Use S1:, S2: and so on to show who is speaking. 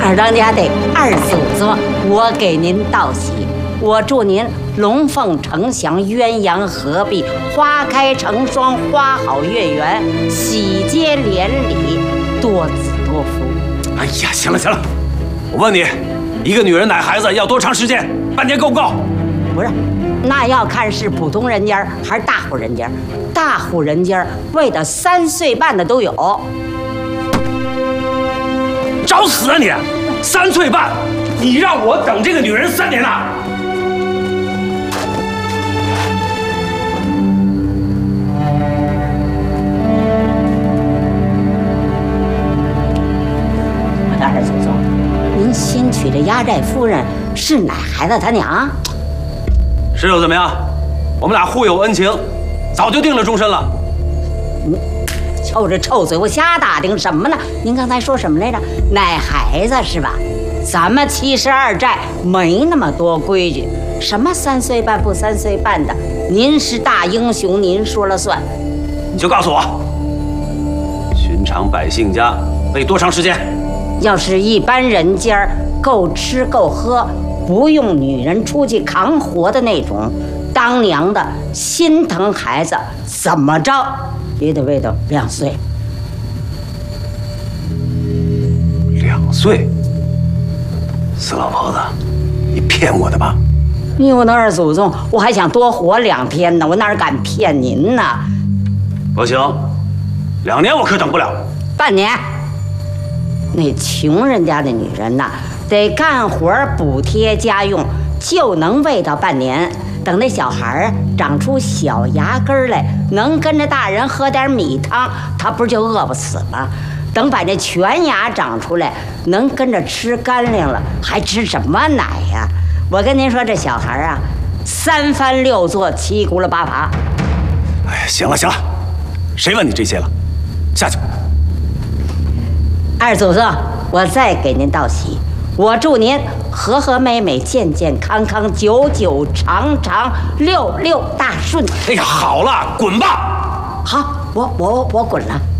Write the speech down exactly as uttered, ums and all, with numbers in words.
S1: 二当家的二祖宗，我给您道喜，我祝您龙凤呈祥，鸳鸯合璧，花开成双，花好月圆，喜结连理，多子多福。
S2: 哎呀，行了行了，我问你，一个女人奶孩子要多长时间？半年够不够？
S1: 不是，那要看是普通人家还是大户人家。大户人家喂到三岁半的都有。
S2: 找死啊你！三岁半，你让我等这个女人三年呐！
S1: 二祖宗，您新娶的压寨夫人是奶孩子他娘？
S2: 是又怎么样？我们俩互有恩情，早就定了终身了。
S1: 你臭着臭嘴，我瞎打听什么呢？您刚才说什么来着？奶孩子是吧？咱们七十二寨没那么多规矩，什么三岁半不三岁半的，您是大英雄，您说了算。
S2: 你就告诉我，寻常百姓家喂多长时间？
S1: 要是一般人家够吃够喝，不用女人出去扛活的那种，当娘的心疼孩子，怎么着也得喂到两岁。
S2: 两岁？死老婆子，你骗我的吧？
S1: 哎呦，我的二祖宗，我还想多活两天呢，我哪敢骗您呢？
S2: 不行，两年我可等不了。
S1: 半年。那穷人家的女人呐，得干活补贴家用，就能喂到半年。等那小孩长出小牙根来，能跟着大人喝点米汤，他不是就饿不死吗？等把这全牙长出来，能跟着吃干粮了，还吃什么奶呀？我跟您说，这小孩啊，三翻六坐，七轱辘八爬。
S2: 哎，行了行了，谁问你这些了？下去。
S1: 二祖宗，我再给您道喜，我祝您和和美美、健健康康、久久长长、六六大顺。
S2: 哎呀，好了，滚吧！
S1: 好，我我我滚了。